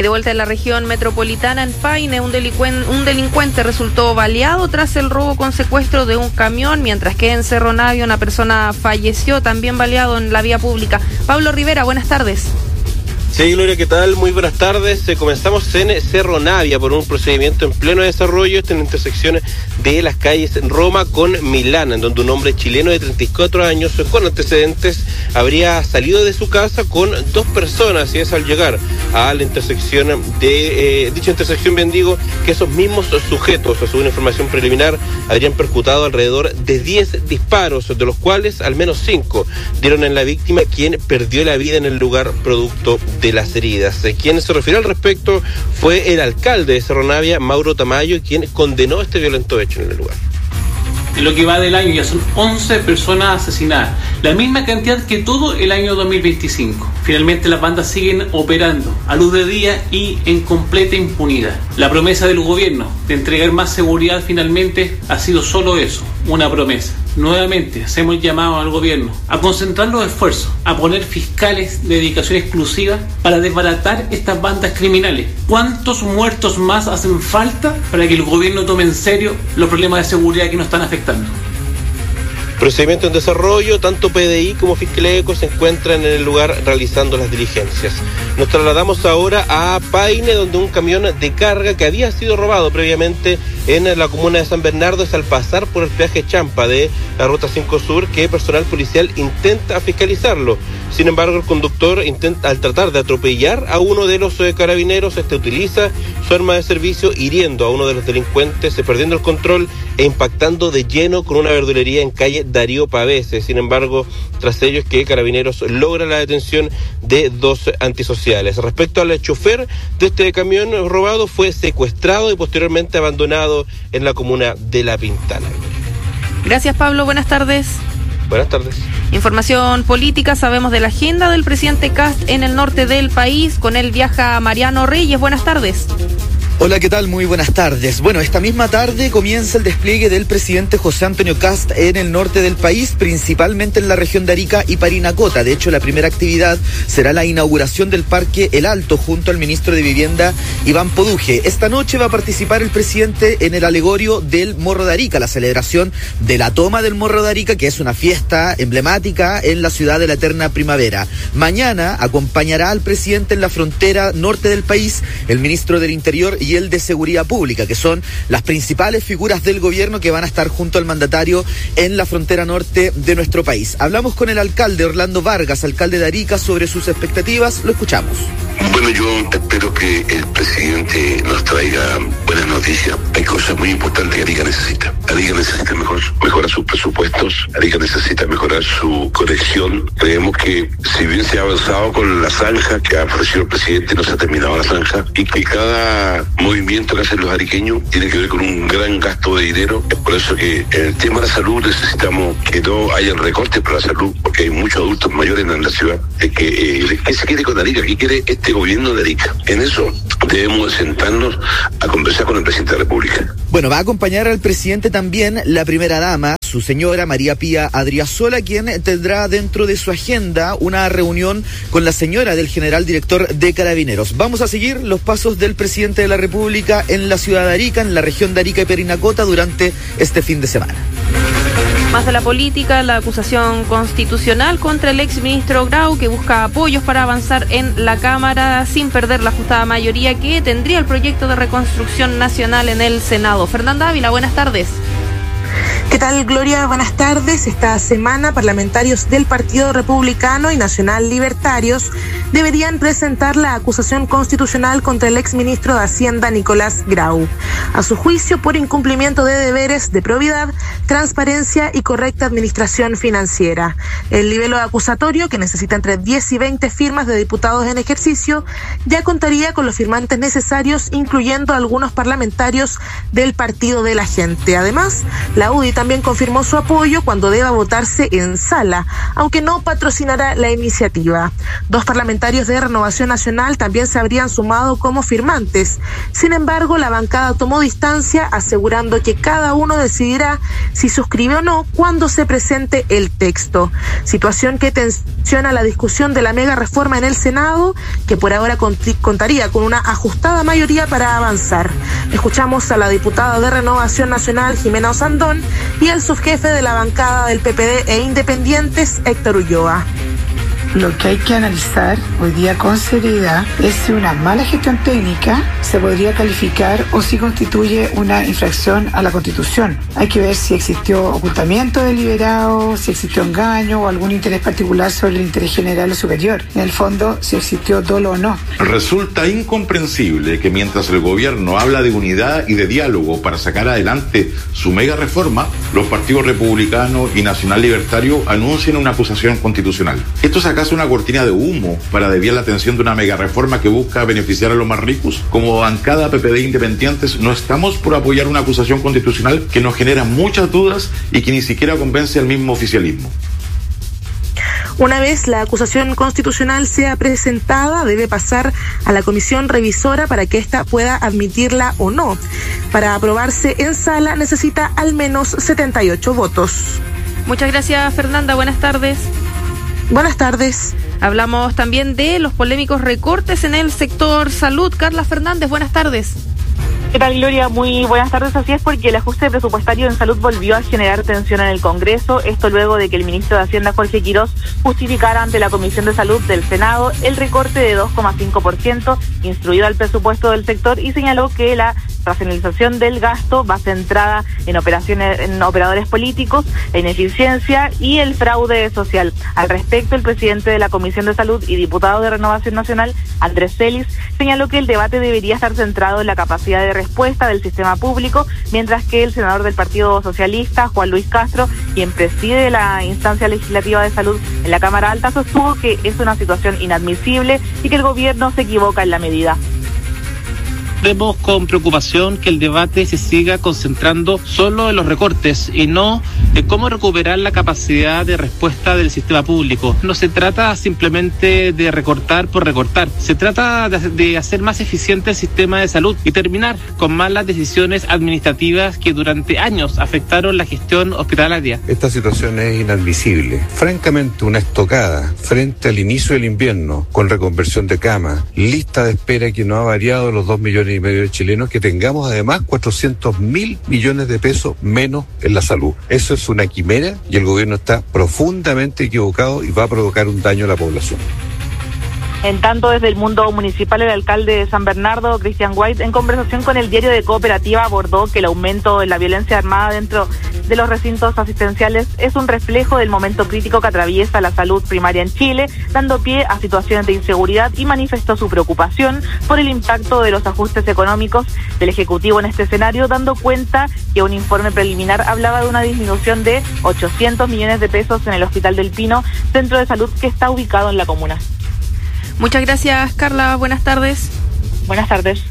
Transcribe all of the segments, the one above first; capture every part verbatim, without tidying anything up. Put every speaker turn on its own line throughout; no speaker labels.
Y de vuelta en la región metropolitana, en Paine, un, delincuente, un delincuente resultó baleado tras el robo con secuestro de un camión, mientras que en Cerro Navia una persona falleció, también baleado en la vía pública. Pablo Rivera, buenas tardes.
Sí, Gloria, ¿qué tal? Muy buenas tardes. Eh, comenzamos en Cerro Navia por un procedimiento en pleno desarrollo. Esta en la intersección de las calles Roma con Milán, en donde un hombre chileno de treinta y cuatro años con antecedentes habría salido de su casa con dos personas, y es al llegar a la intersección de eh, dicha intersección, bien digo, que esos mismos sujetos, según información preliminar, habrían percutado alrededor de diez disparos, de los cuales al menos cinco dieron en la víctima, quien perdió la vida en el lugar producto de las heridas. Quien se refirió al respecto fue el alcalde de Cerro Navia, Mauro Tamayo, quien condenó este violento hecho en el lugar.
En lo que va del año ya son once personas asesinadas, la misma cantidad que todo el año dos mil veinticinco. Finalmente las bandas siguen operando a luz de día y en completa impunidad. La promesa del gobierno de entregar más seguridad finalmente ha sido solo eso, una promesa. Nuevamente hacemos el llamado al gobierno a concentrar los esfuerzos, a poner fiscales de dedicación exclusiva para desbaratar estas bandas criminales. ¿Cuántos muertos más hacen falta para que el gobierno tome en serio los problemas de seguridad que nos están afectando?
Procedimiento en desarrollo, tanto P D I como Fiscalía Eco se encuentran en el lugar realizando las diligencias. Nos trasladamos ahora a Paine, donde un camión de carga que había sido robado previamente en la comuna de San Bernardo es al pasar por el peaje Champa de la Ruta cinco Sur, que personal policial intenta fiscalizarlo. Sin embargo, el conductor intenta, al tratar de atropellar a uno de los eh, carabineros, este utiliza su arma de servicio, hiriendo a uno de los delincuentes, eh, perdiendo el control e impactando de lleno con una verdulería en calle Darío Pavese. Sin embargo, tras ello es que Carabineros logra la detención de dos antisociales. Respecto al chofer de este camión robado, fue secuestrado y posteriormente abandonado en la comuna de La Pintana.
Gracias, Pablo. Buenas tardes.
Buenas tardes.
Información política, sabemos de la agenda del presidente Kast en el norte del país. Con él viaja Mariano Reyes. Buenas tardes.
Hola, ¿qué tal? Muy buenas tardes. Bueno, esta misma tarde comienza el despliegue del presidente José Antonio Kast en el norte del país, principalmente en la región de Arica y Parinacota. De hecho, la primera actividad será la inauguración del Parque El Alto junto al ministro de Vivienda, Iván Poduje. Esta noche va a participar el presidente en el alegorio del Morro de Arica, la celebración de la toma del Morro de Arica, que es una fiesta emblemática en la ciudad de la eterna primavera. Mañana acompañará al presidente en la frontera norte del país el ministro del Interior y el de Seguridad Pública, que son las principales figuras del gobierno que van a estar junto al mandatario en la frontera norte de nuestro país. Hablamos con el alcalde Orlando Vargas, alcalde de Arica, sobre sus expectativas. Lo escuchamos.
Bueno, yo espero que el presidente nos traiga buenas noticias. Hay cosas muy importantes que Arica necesita. Arica necesita mejor, mejorar sus presupuestos. Arica necesita mejorar su conexión. Creemos que si bien se ha avanzado con la zanja que ha ofrecido el presidente, no se ha terminado la zanja, y que cada movimiento que hacen los ariqueños tiene que ver con un gran gasto de dinero. Es por eso que en el tema de la salud necesitamos que no haya recortes para la salud, porque hay muchos adultos mayores en la ciudad. Es que, eh, ¿qué se quiere con Arica? ¿Qué quiere este gobierno de Arica? En eso debemos sentarnos a conversar con el presidente de la República.
Bueno, va a acompañar al presidente también la primera dama, su señora María Pía Adriasola, quien tendrá dentro de su agenda una reunión con la señora del general director de Carabineros. Vamos a seguir los pasos del presidente de la República en la ciudad de Arica, en la región de Arica y Parinacota, durante este fin de semana.
Más de la política, la acusación constitucional contra el exministro Grau, que busca apoyos para avanzar en la Cámara sin perder la ajustada mayoría que tendría el proyecto de reconstrucción nacional en el Senado. Fernanda Ávila, buenas tardes.
¿Qué tal, Gloria? Buenas tardes. Esta semana, parlamentarios del Partido Republicano y Nacional Libertarios deberían presentar la acusación constitucional contra el exministro de Hacienda, Nicolás Grau. A su juicio, por incumplimiento de deberes de probidad, transparencia y correcta administración financiera. El libelo acusatorio, que necesita entre diez y veinte firmas de diputados en ejercicio, ya contaría con los firmantes necesarios, incluyendo algunos parlamentarios del Partido de la Gente. Además, la audita también confirmó su apoyo cuando deba votarse en sala, aunque no patrocinará la iniciativa. Dos parlamentarios de Renovación Nacional también se habrían sumado como firmantes. Sin embargo, la bancada tomó distancia, asegurando que cada uno decidirá si suscribe o no cuando se presente el texto. Situación que tensiona la discusión de la mega reforma en el Senado, que por ahora contaría con una ajustada mayoría para avanzar. Escuchamos a la diputada de Renovación Nacional, Jimena Osandón, y el subjefe de la bancada del P P D e Independientes, Héctor Ulloa.
Lo que hay que analizar hoy día con seriedad es si una mala gestión técnica se podría calificar o si constituye una infracción a la Constitución. Hay que ver si existió ocultamiento deliberado, si existió engaño o algún interés particular sobre el interés general o superior. En el fondo, si existió dolo o no.
Resulta incomprensible que mientras el gobierno habla de unidad y de diálogo para sacar adelante su mega reforma, los partidos republicano y nacional libertario anuncien una acusación constitucional. Esto es acaso una cortina de humo para desviar la atención de una mega reforma que busca beneficiar a los más ricos. Como bancada P P D Independientes, no estamos por apoyar una acusación constitucional que nos genera muchas dudas y que ni siquiera convence al mismo oficialismo.
Una vez la acusación constitucional sea presentada, debe pasar a la comisión revisora para que ésta pueda admitirla o no. Para aprobarse en sala necesita al menos setenta y ocho votos.
Muchas gracias, Fernanda. Buenas tardes.
Buenas tardes.
Hablamos también de los polémicos recortes en el sector salud. Carla Fernández, buenas tardes.
¿Qué tal, Gloria? Muy buenas tardes. Así es, porque el ajuste presupuestario en salud volvió a generar tensión en el Congreso. Esto luego de que el ministro de Hacienda, Jorge Quirós, justificara ante la Comisión de Salud del Senado el recorte de dos coma cinco por ciento instruido al presupuesto del sector y señaló que la racionalización del gasto va centrada en operaciones, en operadores políticos, en eficiencia y el fraude social. Al respecto, el presidente de la Comisión de Salud y diputado de Renovación Nacional, Andrés Celis, señaló que el debate debería estar centrado en la capacidad de respuesta del sistema público, mientras que el senador del Partido Socialista, Juan Luis Castro, quien preside la instancia legislativa de salud en la Cámara Alta, sostuvo que es una situación inadmisible y que el gobierno se equivoca en la medida.
Vemos con preocupación que el debate se siga concentrando solo en los recortes y no en cómo recuperar la capacidad de respuesta del sistema público. No se trata simplemente de recortar por recortar, se trata de, de hacer más eficiente el sistema de salud y terminar con malas decisiones administrativas que durante años afectaron la gestión hospitalaria.
Esta situación es inadmisible. Francamente, una estocada frente al inicio del invierno, con reconversión de camas, lista de espera que no ha variado los dos millones y medio de chilenos, que tengamos además cuatrocientos mil millones de pesos menos en la salud. Eso es una quimera y el gobierno está profundamente equivocado y va a provocar un daño a la población.
En tanto, desde el mundo municipal, el alcalde de San Bernardo, Christian White, en conversación con el diario de Cooperativa, abordó que el aumento de la violencia armada dentro de los recintos asistenciales es un reflejo del momento crítico que atraviesa la salud primaria en Chile, dando pie a situaciones de inseguridad, y manifestó su preocupación por el impacto de los ajustes económicos del Ejecutivo en este escenario, dando cuenta que un informe preliminar hablaba de una disminución de ochocientos millones de pesos en el Hospital del Pino, centro de salud que está ubicado en la comuna.
Muchas gracias, Carla. Buenas tardes.
Buenas tardes.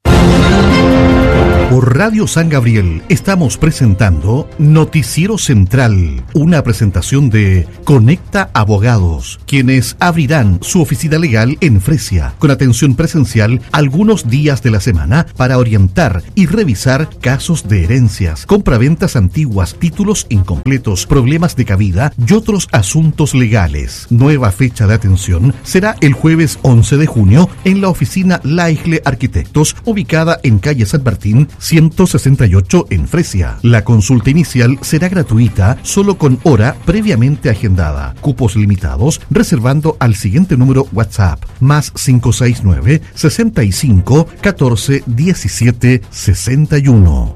Por Radio San Gabriel estamos presentando Noticiero Central, una presentación de Conecta Abogados, quienes abrirán su oficina legal en Fresia, con atención presencial algunos días de la semana para orientar y revisar casos de herencias, compraventas antiguas, títulos incompletos, problemas de cabida y otros asuntos legales. Nueva fecha de atención será el jueves once de junio en la oficina Laigle Arquitectos, ubicada en calle San Martín, ciento sesenta y ocho en Fresia. La consulta inicial será gratuita, solo con hora previamente agendada. Cupos limitados, reservando al siguiente número WhatsApp, más cinco seis nueve, sesenta y cinco, catorce, diecisiete, sesenta y uno.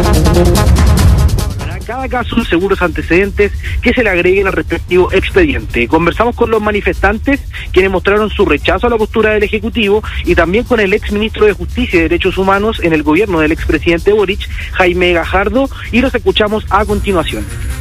Cada caso, seguros antecedentes que se le agreguen al respectivo expediente. Conversamos con los manifestantes, quienes mostraron su rechazo a la postura del Ejecutivo, y también con el ex ministro de Justicia y Derechos Humanos en el gobierno del expresidente Boric, Jaime Gajardo, y los escuchamos a continuación.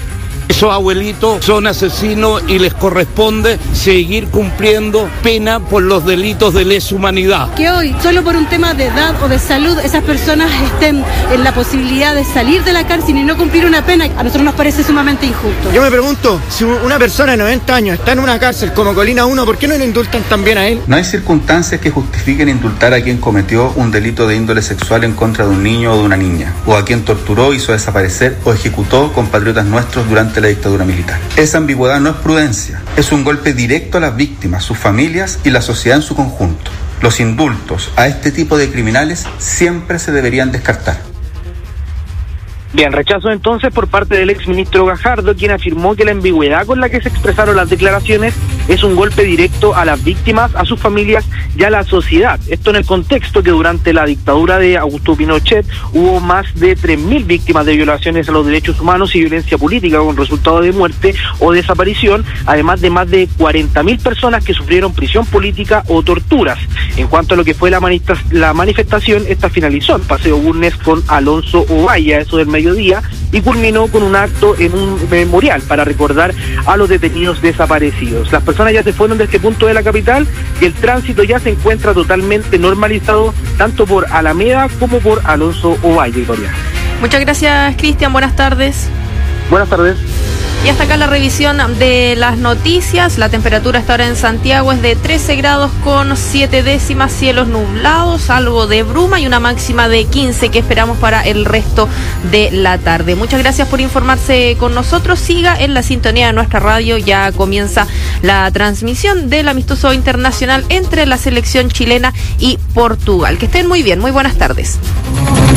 Esos abuelitos son asesinos y les corresponde seguir cumpliendo pena por los delitos de lesa humanidad.
Que hoy, solo por un tema de edad o de salud, esas personas estén en la posibilidad de salir de la cárcel y no cumplir una pena, a nosotros nos parece sumamente injusto.
Yo me pregunto, si una persona de noventa años está en una cárcel como Colina uno, ¿por qué no le indultan también a él?
No hay circunstancias que justifiquen indultar a quien cometió un delito de índole sexual en contra de un niño o de una niña, o a quien torturó, hizo desaparecer o ejecutó compatriotas nuestros durante la dictadura militar. Esa ambigüedad no es prudencia, es un golpe directo a las víctimas, sus familias y la sociedad en su conjunto. Los indultos a este tipo de criminales siempre se deberían descartar.
Bien, rechazo entonces por parte del exministro Gajardo, quien afirmó que la ambigüedad con la que se expresaron las declaraciones es un golpe directo a las víctimas, a sus familias y a la sociedad. Esto en el contexto que durante la dictadura de Augusto Pinochet hubo más de tres mil víctimas de violaciones a los derechos humanos y violencia política con resultado de muerte o desaparición, además de más de cuarenta mil personas que sufrieron prisión política o torturas. En cuanto a lo que fue la, manifesta- la manifestación, esta finalizó en Paseo Bulnes con Alonso Ovalle, eso del medio día, y culminó con un acto en un memorial para recordar a los detenidos desaparecidos. Las personas ya se fueron de este punto de la capital y el tránsito ya se encuentra totalmente normalizado tanto por Alameda como por Alonso Ovalle, Gloria.
Muchas gracias, Cristian. Buenas tardes.
Buenas tardes.
Y hasta acá la revisión de las noticias. La temperatura hasta ahora en Santiago es de trece grados con siete décimas, cielos nublados, algo de bruma y una máxima de quince que esperamos para el resto de la tarde. Muchas gracias por informarse con nosotros. Siga en la sintonía de nuestra radio. Ya comienza la transmisión del amistoso internacional entre la selección chilena y Portugal. Que estén muy bien. Muy buenas tardes.